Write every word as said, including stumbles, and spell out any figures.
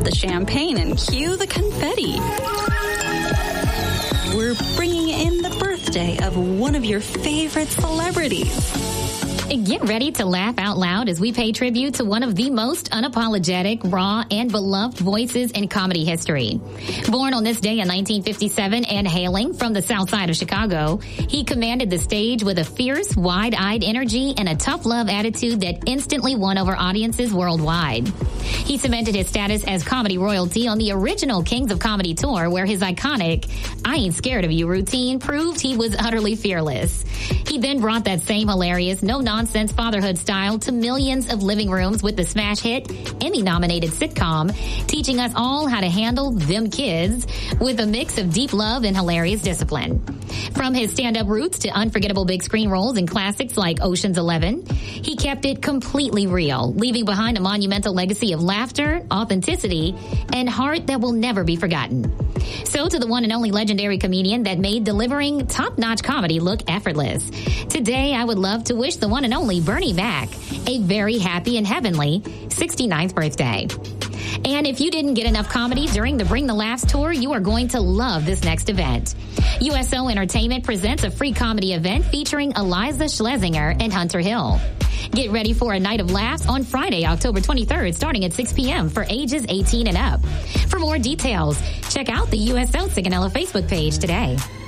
the champagne and cue the confetti. We're bringing in the birthday of one of your favorite celebrities. Get ready to laugh out loud as we pay tribute to one of the most unapologetic, raw, and beloved voices in comedy history. Born on this day in nineteen fifty-seven and hailing from the south side of Chicago, he commanded the stage with a fierce, wide-eyed energy and a tough love attitude that instantly won over audiences worldwide. He cemented his status as comedy royalty on the original Kings of Comedy tour, where his iconic "I ain't scared of you" routine proved he was utterly fearless. He then brought that same hilarious, no-nonsense fatherhood style to millions of living rooms with the smash hit, Emmy-nominated sitcom, teaching us all how to handle them kids with a mix of deep love and hilarious discipline. From his stand-up roots to unforgettable big screen roles in classics like Ocean's Eleven, he kept it completely real, leaving behind a monumental legacy of laughter, authenticity, and heart that will never be forgotten. So to the one and only legendary comedian that made delivering top-notch comedy look effortless, today I would love to wish the one and only Bernie Mac a very happy and heavenly sixty-ninth birthday. And if you didn't get enough comedy during the Bring the Laughs tour, you are going to love this next event. U S O Entertainment presents a free comedy event featuring Eliza Schlesinger and Hunter Hill. Get ready for a night of laughs on Friday, October twenty-third, starting at six p.m. for ages eighteen and up. For more details, check out the U S O Sigonella Facebook page today.